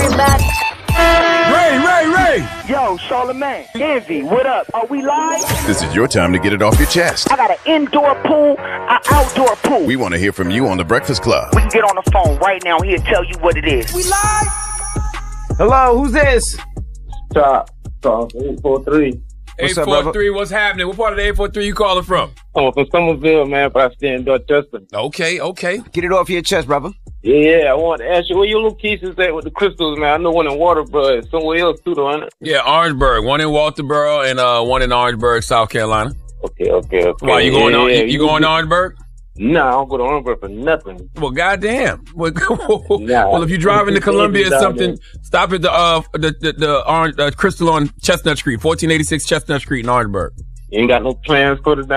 everybody. Ray! Yo, Charlamagne, Envy, what up? Are we live? This is your time to get it off your chest. I got an indoor pool, an outdoor pool. We want to hear from you on The Breakfast Club. We can get on the phone right now. He'll tell you what it is. We live? Hello, who's this? Top 843. What's up, 843, what's happening? What part of the 843 you calling from? I'm from Somerville, man, but I stay in Dorchester. Okay. Get it off your chest, brother. Yeah, I want to ask you, where your locations at with the crystals, man? I know one in Waterboro and somewhere else too, though, ain't it? Yeah, Orangeburg. One in Walterboro and one in Orangeburg, South Carolina. Okay. Why, you going on? You going to Orangeburg? Nah, I don't go to Orangeburg for nothing. Well, goddamn. Well, Nah. well, if you're driving to Columbia or something, stop at the Orange Crystal on Chestnut Street, 1486 Chestnut Street in Orangeburg. You ain't got no plans for the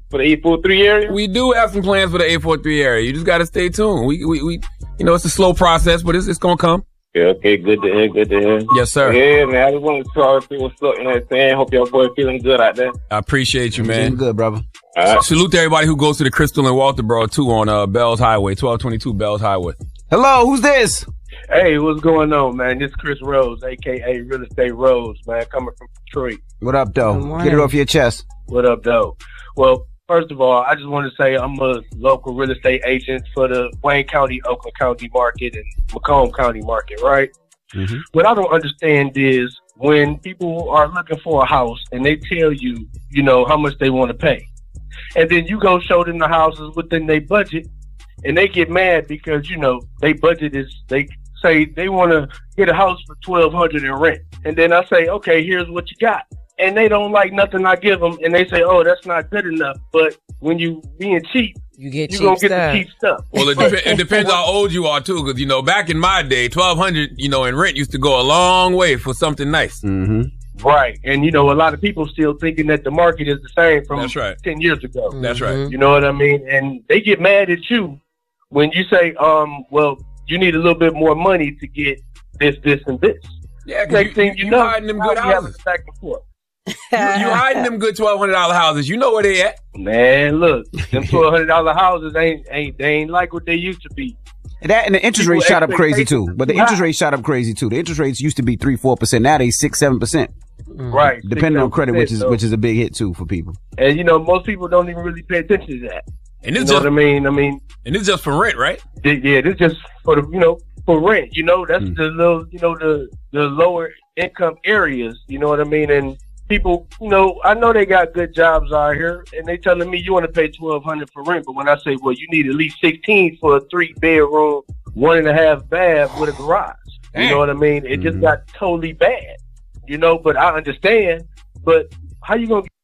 843 area? We do have some plans for the 843 area. You just got to stay tuned. We it's a slow process, but it's gonna come. Okay, good to hear. Yes, sir. Yeah, man, I just want to talk to see what's up, you know what I'm saying? Hope y'all boys feeling good out there. I appreciate you, man. Doing good, brother. All right. Salute to everybody who goes to the Crystal in Walterboro too on Bells Highway, 1222 Bells Highway. Hello, who's this? Hey, what's going on, man? This is Chris Rose, a.k.a. Real Estate Rose, man, coming from Detroit. What up, though? Get it off your chest. What up, though? Well, first of all, I just want to say I'm a local real estate agent for the Wayne County, Oakland County market and Macomb County market, right? Mm-hmm. What I don't understand is when people are looking for a house and they tell you, how much they want to pay. And then you go show them the houses within their budget and they get mad because, their budget is, they say they want to get a house for $1,200 in rent. And then I say, okay, here's what you got. And they don't like nothing I give them. And they say, oh, that's not good enough. But when you being cheap, you're going to get the cheap stuff. Well, it depends how old you are, too. Because, back in my day, $1,200, in rent used to go a long way for something nice. Mm-hmm. Right. And, a lot of people still thinking that the market is the same from That's right. 10 years ago. That's right. You know what I mean? And they get mad at you when you say, well, you need a little bit more money to get this, and this. Yeah, next thing you know, hiding them good houses. Back and forth. You hiding them good $1,200 houses. You know where they at. Man, look, them $1,200 houses ain't like what they used to be. And the interest rate shot up crazy too. But the interest rate shot up crazy too. The interest rates used to be 3-4%. Now they 6-7%. Right. Depending on credit, which is a big hit too for people. And most people don't even really pay attention to that. And this what I mean? And it's just for rent, right? Yeah, this just for the for rent. That's the little the lower income areas. You know what I mean? And people, I know they got good jobs out here, and they telling me you want to pay $1,200 for rent, but when I say, well, you need at least 16 for a 3-bedroom, 1.5 bath with a garage. You know what I mean? It just got totally bad. But I understand. But how you gonna